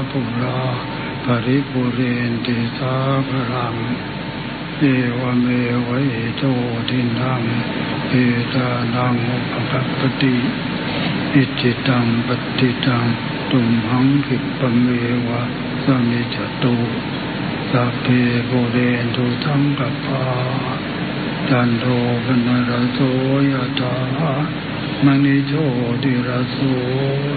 ปุราปริปุเรนติสาภรังเอวเมวะอิโตทินังเอตานังอุปกัปปติอิจิตังปฏิตังตุมหังคิปะเมวะสมิจจตุสัพเพปุเรนตุสังกปาจันโทปนรโสยถามณิโชติรโส